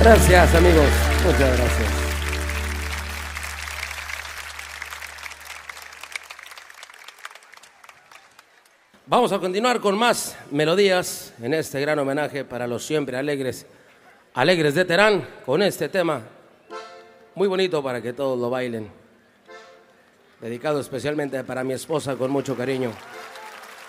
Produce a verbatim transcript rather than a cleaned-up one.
Gracias, amigos. Muchas gracias. Vamos a continuar con más melodías en este gran homenaje para los siempre alegres, alegres de Terán, con este tema muy bonito para que todos lo bailen. Dedicado especialmente para mi esposa con mucho cariño.